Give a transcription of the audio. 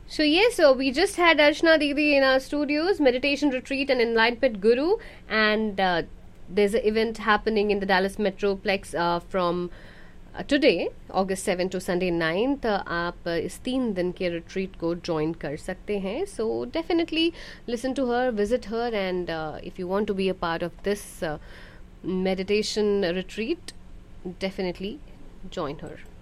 So yes, so we just had Archana Didi in our studios, meditation retreat and enlightenment guru, and there's an event happening in the Dallas Metroplex from today August 7 to Sunday 9th. आप इस 3 दिन के retreat को join कर सकते हैं. So definitely listen to her, visit her, and if you want to be a part of this meditation retreat, definitely join her.